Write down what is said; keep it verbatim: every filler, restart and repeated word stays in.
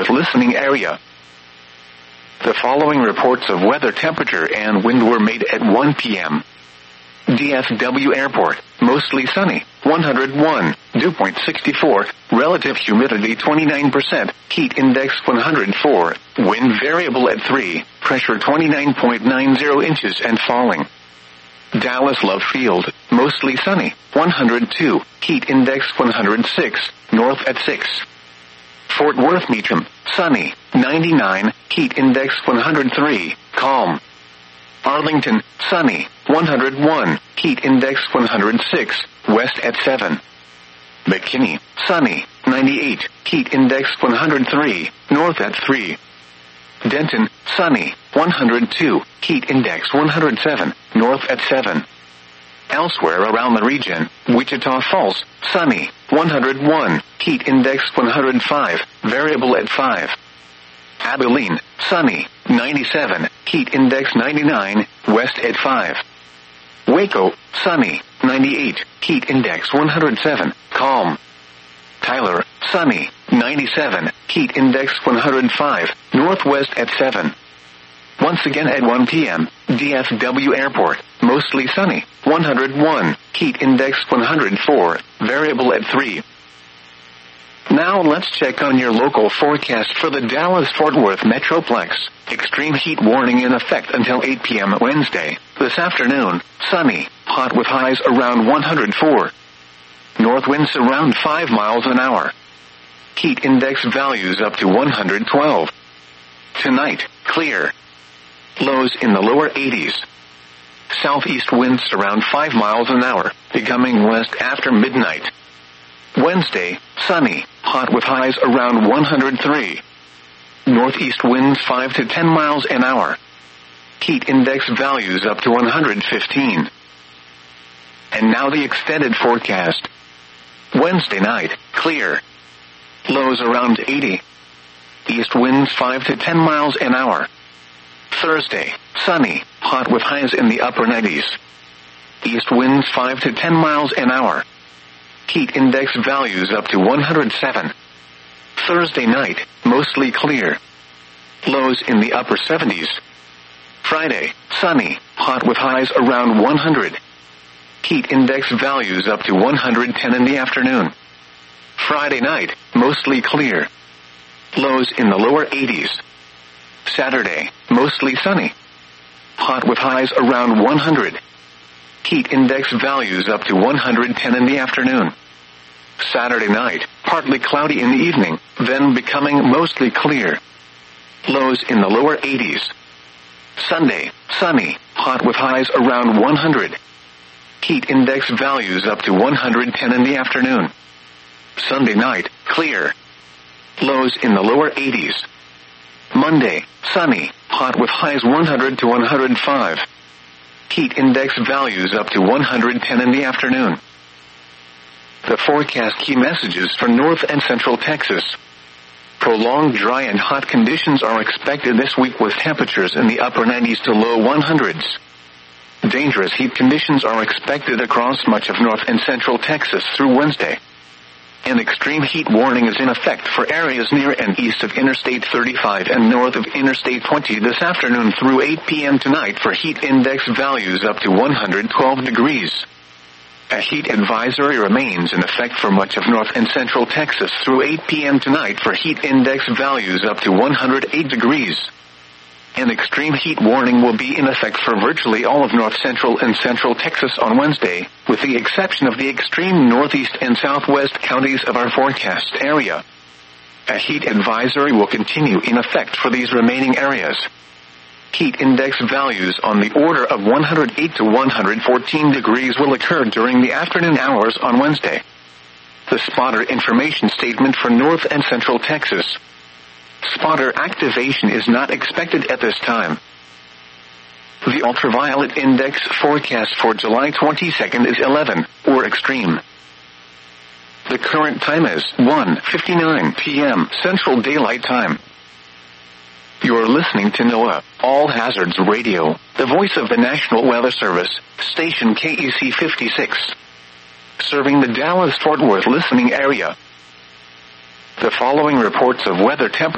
Worth listening area. The following reports of weather, temperature, and wind were made at one p.m. D F W Airport, mostly sunny, one hundred one, dew point sixty-four, relative humidity twenty-nine percent, heat index one hundred four, wind variable at three, pressure twenty-nine point nine zero inches and falling. Dallas Love Field, mostly sunny, one hundred two, heat index one hundred six, north at six. Fort Worth Meacham, sunny, ninety-nine, heat index one hundred three, calm. Arlington, sunny, one hundred one, heat index one hundred six, west at seven. McKinney, sunny, ninety-eight, heat index one hundred three, north at three. Denton, sunny, one hundred two, heat index one hundred seven, north at seven. Elsewhere around the region, Wichita Falls, sunny, one hundred one, heat index one hundred five, variable at five. Abilene, sunny, ninety-seven, heat index ninety-nine, west at five. Waco, sunny, ninety-eight, heat index one hundred seven, calm. Tyler, sunny, ninety-seven, heat index one hundred five, northwest at seven. Once again at one p.m., D F W Airport, mostly sunny, one hundred one, heat index one hundred four, variable at three. Now let's check on your local forecast for the Dallas-Fort Worth Metroplex. Extreme heat warning in effect until eight p.m. Wednesday. This afternoon, sunny, hot with highs around one hundred four. North winds around five miles an hour. Heat index values up to one hundred twelve. Tonight, clear. Lows in the lower eighties. Southeast winds around five miles an hour, becoming west after midnight. Wednesday, sunny, hot with highs around one hundred three. Northeast winds five to ten miles an hour. Heat index values up to one hundred fifteen. And now the extended forecast. Wednesday night, clear. Lows around eighty. East winds five to ten miles an hour. Thursday, sunny, hot with highs in the upper nineties. East winds five to ten miles an hour. Heat index values up to one hundred seven. Thursday night, mostly clear. Lows in the upper seventies. Friday, sunny, hot with highs around one hundred. Heat index values up to one hundred ten in the afternoon. Friday night, mostly clear. Lows in the lower eighties. Saturday, mostly sunny. Hot with highs around one hundred. Heat index values up to one hundred ten in the afternoon. Saturday night, partly cloudy in the evening, then becoming mostly clear. Lows in the lower eighties. Sunday, sunny, hot with highs around one hundred. Heat index values up to one hundred ten in the afternoon. Sunday night, clear. Lows in the lower eighties. Monday, sunny, hot with highs one hundred to one hundred five. Heat index values up to one hundred ten in the afternoon. The forecast key messages for North and Central Texas. Prolonged dry and hot conditions are expected this week with temperatures in the upper nineties to low one hundreds. Dangerous heat conditions are expected across much of North and Central Texas through Wednesday. An extreme heat warning is in effect for areas near and east of Interstate thirty-five and north of Interstate twenty this afternoon through eight p.m. tonight for heat index values up to one hundred twelve degrees. A heat advisory remains in effect for much of North and Central Texas through eight p.m. tonight for heat index values up to one hundred eight degrees. An extreme heat warning will be in effect for virtually all of North Central and Central Texas on Wednesday, with the exception of the extreme northeast and southwest counties of our forecast area. A heat advisory will continue in effect for these remaining areas. Heat index values on the order of one hundred eight to one hundred fourteen degrees will occur during the afternoon hours on Wednesday. The spotter information statement for North and Central Texas. Spotter activation is not expected at this time. The ultraviolet index forecast for July twenty-second is eleven, or extreme. The current time is one fifty-nine p.m. Central Daylight Time. You're listening to NOAA, All Hazards Radio, the voice of the National Weather Service, station K E C fifty-six. Serving the Dallas-Fort Worth listening area. The following reports of weather temperature